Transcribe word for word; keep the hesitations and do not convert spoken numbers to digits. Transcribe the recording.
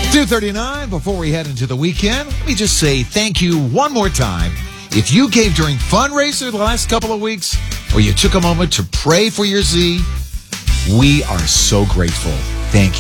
two thirty-nine, before we head into the weekend, let me just say thank you one more time. If you gave during fundraiser the last couple of weeks, or you took a moment to pray for your Z, we are so grateful. Thank you.